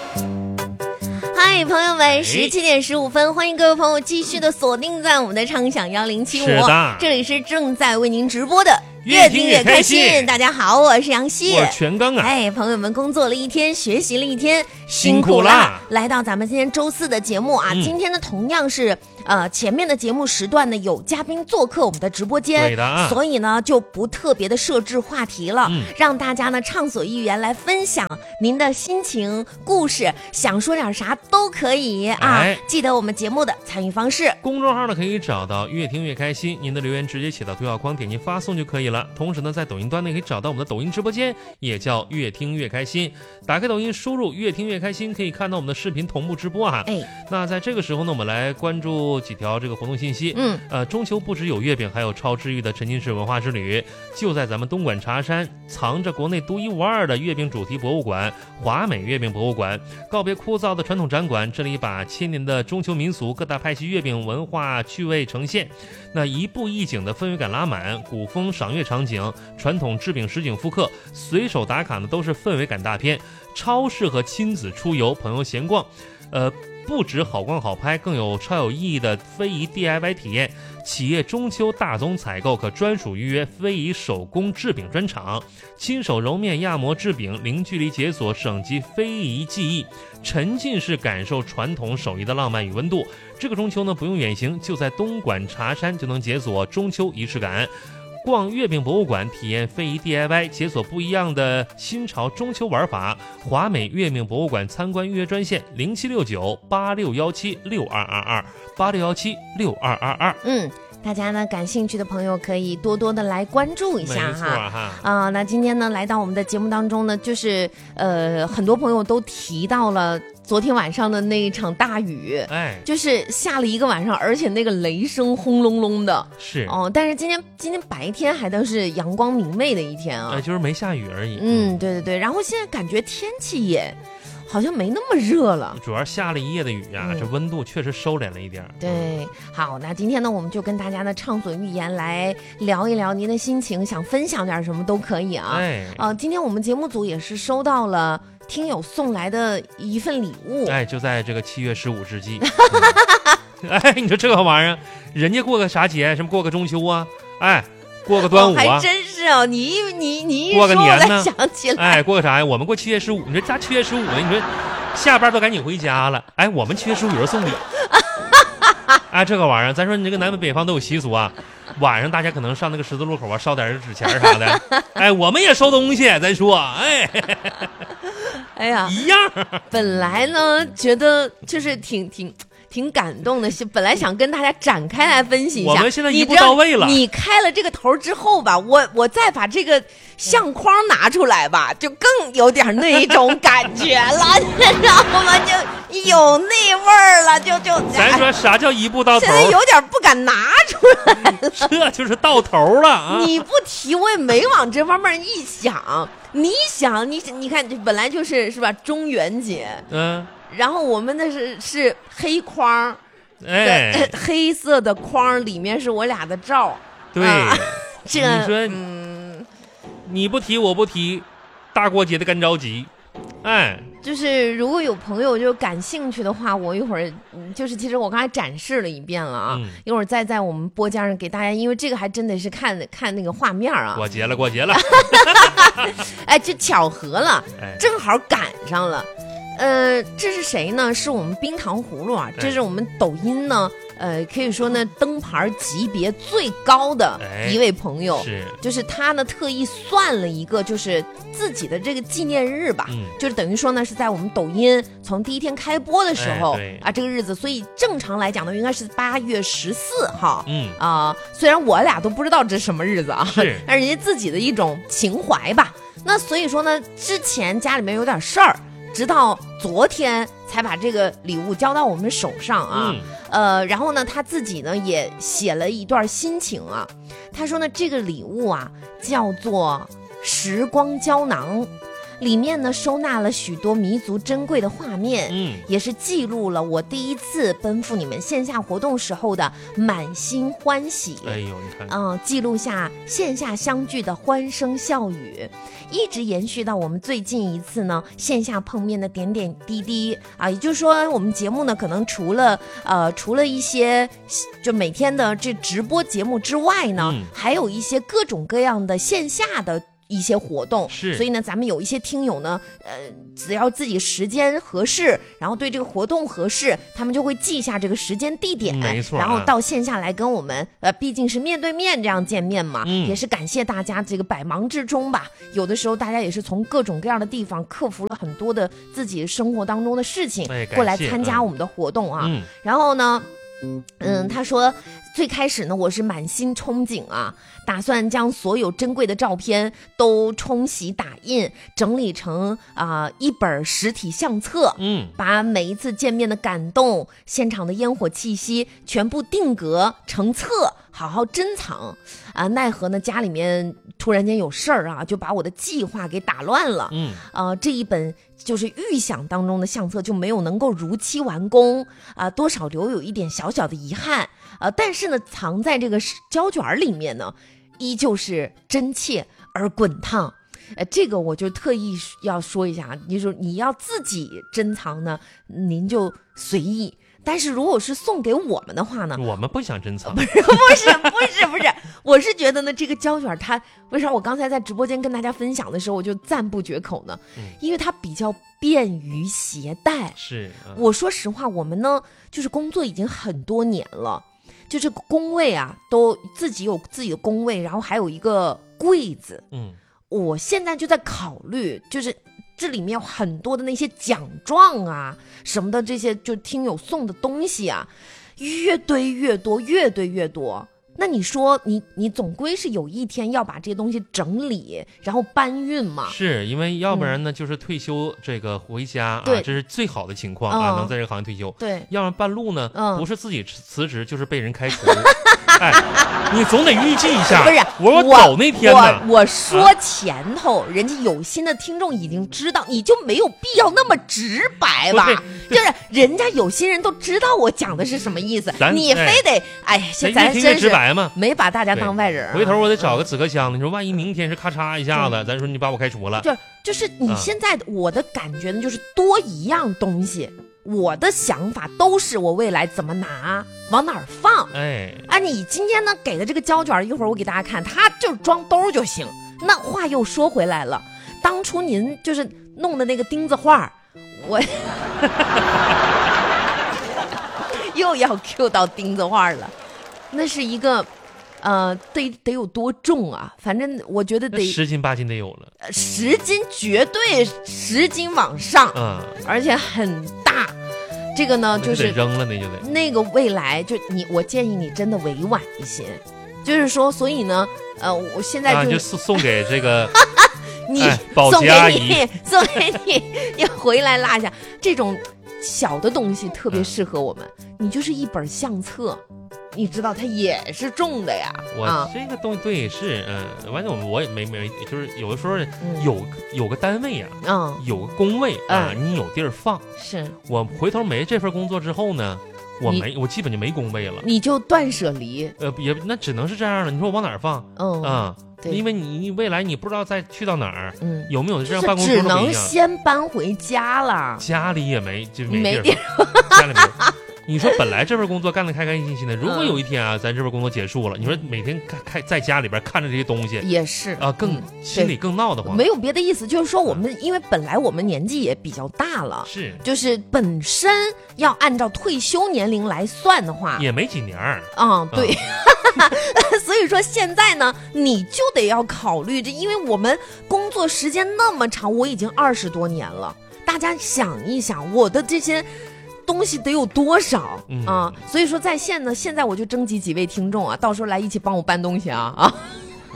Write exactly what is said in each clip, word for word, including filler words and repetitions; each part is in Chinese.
嗨，朋友们，十七点十五分，欢迎各位朋友继续的锁定在我们的畅享幺零七五，这里是正在为您直播的越听越开心。大家好，我是杨希， 我是全刚啊。 哎，朋友们，工作了一天，学习了一天，辛苦啦！来到咱们今天周四的节目啊，嗯、今天呢同样是呃前面的节目时段呢有嘉宾做客我们的直播间， 对的啊、 所以呢就不特别的设置话题了，嗯、让大家呢畅所欲言来分享您的心情、故事，想说点啥都可以啊！ 哎、 记得我们节目的参与方式， 公众号呢可以找到越听越开心，您的留言直接写到对话框，点击发送就可以了。同时呢，在抖音端内可以找到我们的抖音直播间，也叫越听越开心。打开抖音，输入越听越开心，可以看到我们的视频同步直播啊。 哎， 那在这个时候呢，我们来关注几条这个活动信息。 嗯， 呃，中秋不只有月饼，还有超治愈的沉浸式文化之旅，就在咱们东莞茶山，藏着国内独一无二的月饼主题博物馆——华美月饼博物馆。告别枯燥的传统展馆，这里把千年的中秋民俗、各大派系月饼文化趣味呈现。那一步一景的氛围感拉满，古风赏月场景、传统制饼实景复刻，随手打卡呢都是氛围感大片，超适合亲子出游、朋友闲逛。呃，不止好逛好拍，更有超有意义的非遗 D I Y 体验。企业中秋大宗采购可专属预约非遗手工制饼专场，亲手揉面压模制饼，零距离解锁省级非遗技艺，沉浸式感受传统手艺的浪漫与温度。这个中秋呢，不用远行，就在东莞茶山就能解锁中秋仪式感。逛月饼博物馆，体验非遗 D I Y， 解锁不一样的新潮中秋玩法。华美月饼博物馆参观预约专线零七六九八六幺七六二二二八六幺七六二二二。 嗯。大家呢感兴趣的朋友可以多多的来关注一下哈。 哈啊、呃，那今天呢来到我们的节目当中呢，就是呃很多朋友都提到了昨天晚上的那一场大雨， 哎， 就是下了一个晚上，而且那个雷声轰隆隆的， 是哦、呃。但是今天今天白天还都是阳光明媚的一天啊， 哎，就是没下雨而已。 嗯，对对对。然后现在感觉天气也好像没那么热了， 主要下了一夜的雨啊，嗯、这温度确实收敛了一点。 对，好，那今天呢，我们就跟大家呢畅所欲言来聊一聊您的心情，想分享点什么都可以啊。 哎， 呃，今天我们节目组也是收到了听友送来的一份礼物， 哎，就在这个七月十五之际。嗯、哎，你说这个玩意儿，人家过个啥节？什么过个中秋啊？哎。过个端午啊， 哦、还真是哦！你一你你一过个年呢， 想起来， 哎，过个啥呀？我们过七月十五，你说咋七月十五呢？你说下班都赶紧回家了，哎，我们七月十五有人送礼，哎，这个玩意儿，咱说你这个南北方都有习俗啊，晚上大家可能上那个十字路口啊，烧点纸钱啥的，哎，我们也收东西，咱说，哎， 哎呀， 一样。 本来呢，觉得就是挺挺。挺感动的，本来想跟大家展开来分析一下。 我们现在一步到位了。 你, 你开了这个头之后吧，我我再把这个相框拿出来吧，就更有点那种感觉了，你知道吗？就有那味儿了，就就。 咱说啥叫一步到头？ 现在有点不敢拿出来了。 这就是到头了啊！ 你不提，我也没往这方面一想。你想，你你看，本来就是是吧？中元节，嗯。然后我们那是是黑框， 哎， 黑色的框里面是我俩的照。 对， 啊、这你说， 嗯， 你不提我不提，大过节的干着急，哎。 就是如果有朋友就感兴趣的话，我一会儿就是其实我刚才展示了一遍了啊，嗯、一会儿再在我们播间上给大家，因为这个还真的是看看那个画面啊。 过节了，过节了， 哎，就巧合了， 哎、 正好赶上了。呃，这是谁呢？是我们冰糖葫芦啊，这是我们抖音呢，呃，可以说呢灯牌级别最高的一位朋友， 哎、是， 就是他呢特意算了一个，就是自己的这个纪念日吧， 嗯、 就是等于说呢是在我们抖音从第一天开播的时候、 哎、 啊这个日子，所以正常来讲呢应该是八月十四号， 嗯啊、呃，虽然我俩都不知道这是什么日子啊， 是， 但是人家自己的一种情怀吧。那所以说呢，之前家里面有点事儿。直到昨天才把这个礼物交到我们手上啊， 嗯、 呃，然后呢，他自己呢也写了一段心情啊。他说呢，这个礼物啊叫做时光胶囊， 里面呢收纳了许多弥足珍贵的画面， 嗯， 也是记录了我第一次奔赴你们线下活动时候的满心欢喜。 哎呦，你看， 嗯，记录下线下相聚的欢声笑语，一直延续到我们最近一次呢线下碰面的点点滴滴啊，也就是说，我们节目呢可能除了呃除了一些就每天的这直播节目之外呢， 嗯、 还有一些各种各样的线下的一些活动， 是， 所以呢，咱们有一些听友呢，呃，只要自己时间合适，然后对这个活动合适，他们就会记下这个时间地点， 没错、啊， 然后到线下来跟我们，呃，毕竟是面对面这样见面嘛， 嗯、 也是感谢大家这个百忙之中吧，有的时候大家也是从各种各样的地方克服了很多的自己生活当中的事情， 哎、 过来参加我们的活动啊， 嗯、 然后呢。嗯，他说最开始呢，我是满心憧憬啊，打算将所有珍贵的照片都冲洗打印，整理成啊、呃、一本实体相册， 嗯， 把每一次见面的感动、现场的烟火气息全部定格成册，好好珍藏啊。奈何呢，家里面突然间有事儿啊，就把我的计划给打乱了。 嗯， 呃，这一本就是预想当中的相册就没有能够如期完工啊、呃，多少留有一点小小的遗憾。呃，但是呢，藏在这个胶卷里面呢，依旧是真切而滚烫。呃，这个我就特意要说一下，你说你要自己珍藏呢，您就随意。但是如果是送给我们的话呢， 我们不想珍藏。 不是不是不是不是，我是觉得呢，这个胶卷它为啥我刚才在直播间跟大家分享的时候我就赞不绝口呢？ 嗯、 因为它比较便于携带。 是，嗯、 我说实话，我们呢就是工作已经很多年了，就这个工位啊，都自己有自己的工位，然后还有一个柜子。 嗯， 我现在就在考虑，就是这里面有很多的那些奖状啊什么的，这些就听友送的东西啊，越堆越多，越堆越多。那你说你你总归是有一天要把这些东西整理，然后搬运嘛？ 是因为要不然呢，嗯、就是退休这个回家啊，这是最好的情况啊，嗯、能在这个行业退休。 对， 要么半路呢， 嗯、 不是自己辞职，就是被人开除。哎，你总得预计一下。 不是我走那天呢， 我我说前头，啊、人家有心的听众已经知道，你就没有必要那么直白吧？就是人家有心人都知道我讲的是什么意思，你非得哎，现在咱真是没把大家当外人、啊。 回头我得找个纸壳箱，你说万一明天是咔嚓一下子，咱说你把我开除了， 就就是你现在我的感觉呢，就是多一样东西。我的想法都是我未来怎么拿，往哪儿放。 哎， 啊，你今天呢给的这个胶卷，一会儿我给大家看，它就是装兜就行。那话又说回来了，当初您就是弄的那个钉子画，我又要 Q 到钉子画了，那是一个。呃，得得有多重啊？反正我觉得得十斤八斤得有了， 呃、十斤绝对十斤往上， 嗯， 而且很大。这个呢，就是得扔了，那就得那个未来就你，我建议你真的委婉一些，就是说，所以呢，呃，我现在就、 啊、就送给这个你、 哎、保洁阿姨， 送给你，你回来拉一下这种小的东西，特别适合我们。嗯、你就是一本相册。你知道它也是重的呀， 我、 啊、 这个东西对是，嗯，完了我我也没没，就是有的时候有、嗯、有个单位呀、啊， 嗯， 有个工位啊， 嗯、 你有地儿放。 是我回头没这份工作之后呢，我没我基本就没工位了， 你就断舍离。 呃，也那只能是这样了。你说我往哪儿放？ 嗯啊。 对， 因为你你未来你不知道再去到哪儿， 嗯， 有没有这样办公桌？ 只能先搬回家了， 家里也没就没没地儿，家里没。你说本来这份工作干得开开心心的，如果有一天啊，咱这份工作结束了，你说每天看看在家里边看着这些东西， 也是啊，更、嗯、心里更闹得慌。 没有别的意思，就是说我们、嗯、因为本来我们年纪也比较大了， 是， 就是本身要按照退休年龄来算的话， 也没几年儿。 嗯，对。嗯、所以说现在呢，你就得要考虑这，因为我们工作时间那么长，我已经二十多年了。大家想一想，我的这些东西得有多少、 嗯、 啊？所以说在线呢，现在我就征集几位听众啊，到时候来一起帮我搬东西啊啊！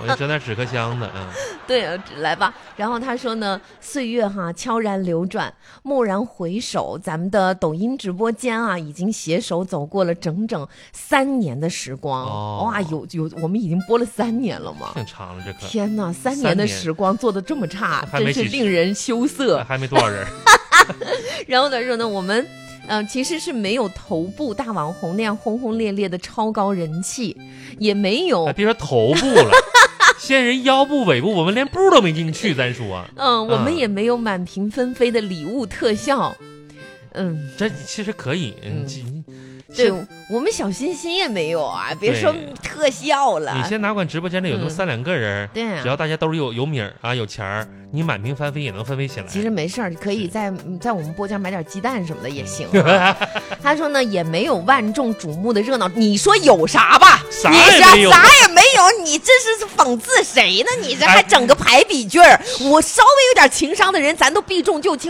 我就整点纸壳箱子，嗯， 对，来吧。然后他说呢，岁月哈悄然流转，蓦然回首，咱们的抖音直播间啊，已经携手走过了整整三年的时光。 哦、 哇，有有，我们已经播了三年了吗？ 挺长了这课。 天哪，三年的时光做的这么差，真是令人羞涩。 还没多少人。 然后他说呢，我们。嗯、呃，其实是没有头部大网红那样轰轰烈烈的超高人气，也没有、 哎、别说头部了，现在人腰部尾部我们连部都没进去，咱说啊， 嗯，我们也没有满屏纷飞的礼物特效，嗯， 这其实可以，嗯。 嗯对，我们小心心也没有啊，别说特效了。 你先哪管直播间里有那么三两个人， 对、嗯， 只要大家都是有有米儿啊，有钱儿，你满屏翻飞也能翻飞起来。 其实没事儿，可以在在我们播间买点鸡蛋什么的也行、啊。他说呢，也没有万众瞩目的热闹，你说有啥吧？ 啥也没有， 啥也没有，你这是讽刺谁呢？你这还整个排比句儿、哎，我稍微有点情商的人，咱都避重就轻。